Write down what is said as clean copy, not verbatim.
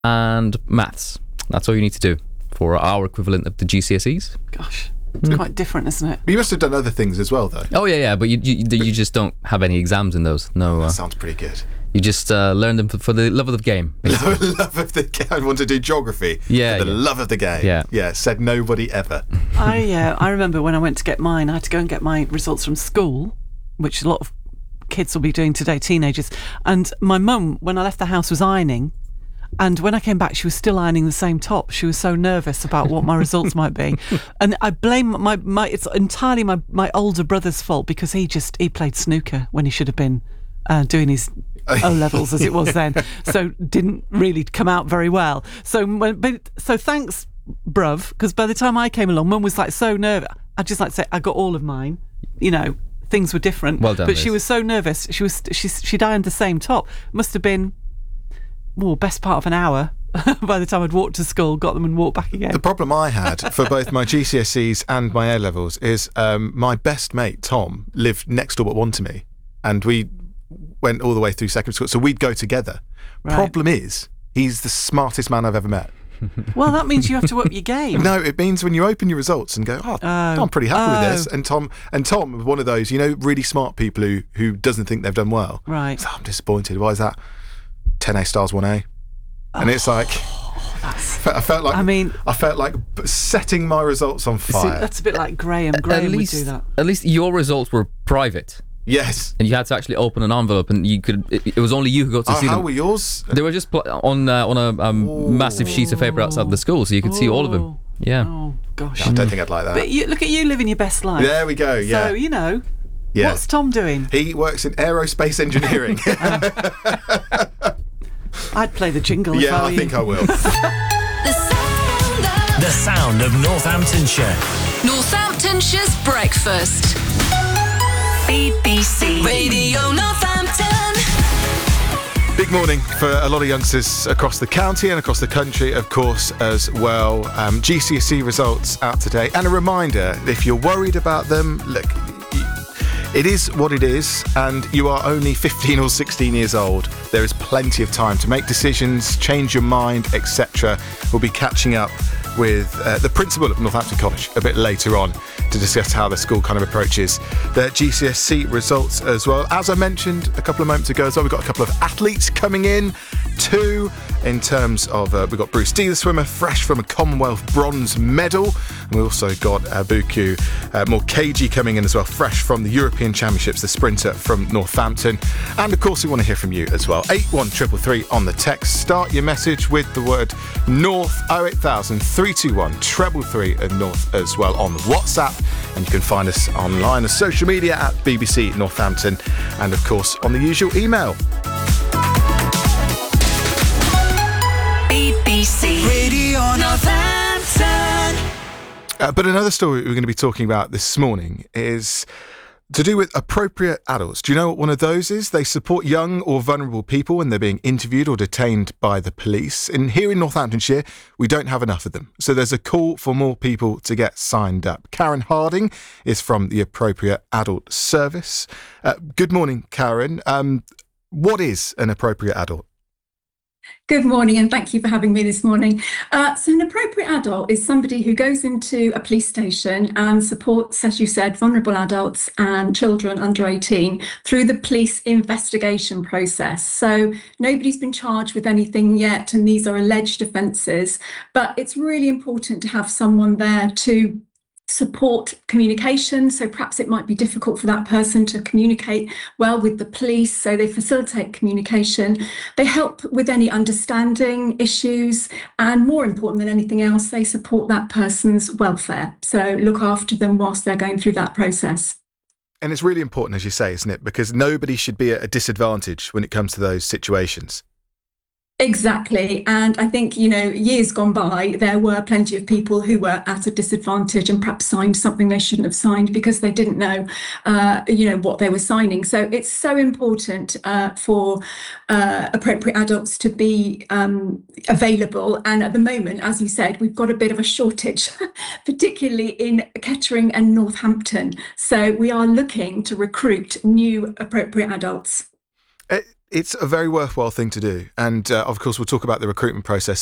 and maths. That's all you need to do for our equivalent of the GCSEs. Gosh, it's quite different, isn't it? You must have done other things as well, though. Oh yeah, but you just don't have any exams in those. No, That sounds pretty good. you just learn them for the love of the game. Love of the game. I want to do geography. Yeah, for the yeah. love of the game. Yeah. Said nobody ever. I remember when I went to get mine, I had to go and get my results from school, which a lot of kids will be doing today, teenagers. And my mum, when I left the house, was ironing. And when I came back, she was still ironing the same top. She was so nervous about what my results might be. And I blame my it's entirely my older brother's fault, because he played snooker when he should have been doing his O-levels, as it was then. So didn't really come out very well. So thanks, bruv, because by the time I came along, Mum was like so nervous. I'd just like to say I got all of mine, things were different. Well done, but she Liz. was so nervous. She'd ironed the same top. Must have been best part of an hour by the time I'd walked to school, got them and walked back again. The problem I had for both my GCSEs and my A-levels is my best mate, Tom, lived next door but one to me. And we went all the way through secondary school. So we'd go together. Right. Problem is, he's the smartest man I've ever met. Well, that means you have to up your game. No, it means when you open your results and go, I'm pretty happy with this. And Tom was one of those, really smart people who doesn't think they've done well. Right. So I'm disappointed. Why is that? 10 A stars, 1A. And it's like, I felt like setting my results on fire. That's a bit like Graham. Graham would do that. At least your results were private. Yes. And you had to actually open an envelope, and it was only you who got to see them. How were yours? They were just on a massive sheet of paper outside the school, so you could see all of them. Yeah. Oh, gosh. I don't think I'd like that. But look at you living your best life. There we go, yeah. So, Yeah. what's Tom doing? He works in aerospace engineering. I'd play the jingle if I were I you. think I will. The sound of Northamptonshire. Northamptonshire's breakfast. BBC Radio Northampton. Big morning for a lot of youngsters across the county and across the country, of course, as well. GCSE results out today. And a reminder, if you're worried about them, look, it is what it is, and you are only 15 or 16 years old. There is plenty of time to make decisions, change your mind, etc. We'll be catching up with the principal of Northampton College a bit later on to discuss how the school kind of approaches their GCSE results as well. As I mentioned a couple of moments ago as well, we've got a couple of athletes coming in too, in terms of we've got Bruce D, the swimmer, fresh from a Commonwealth bronze medal, and we also got Buku Morkeji coming in as well, fresh from the European Championships, the sprinter from Northampton. And of course we want to hear from you as well. 81333 on the text. Start your message with the word North. 08000 321 333 and North as well on WhatsApp, and you can find us online on social media at BBC Northampton, and of course on the usual email. BBC Radio Northampton. But another story we're going to be talking about this morning is to do with appropriate adults. Do you know what one of those is? They support young or vulnerable people when they're being interviewed or detained by the police. And here in Northamptonshire, we don't have enough of them. So there's a call for more people to get signed up. Karen Harding is from the Appropriate Adult Service. Good morning, Karen. What is an appropriate adult? Good morning, and thank you for having me this morning. So an appropriate adult is somebody who goes into a police station and supports, as you said, vulnerable adults and children under 18 through the police investigation process. So nobody's been charged with anything yet, and these are alleged offences, but it's really important to have someone there to support communication. So perhaps it might be difficult for that person to communicate well with the police, so they facilitate communication. They help with any understanding issues, and more important than anything else, they support that person's welfare. So look after them whilst they're going through that process. And it's really important, as you say, isn't it? Because nobody should be at a disadvantage when it comes to those situations. Exactly. And I think, years gone by, there were plenty of people who were at a disadvantage and perhaps signed something they shouldn't have signed because they didn't know, what they were signing. So it's so important for appropriate adults to be available. And at the moment, as you said, we've got a bit of a shortage, particularly in Kettering and Northampton. So we are looking to recruit new appropriate adults. It's a very worthwhile thing to do. And of course, we'll talk about the recruitment process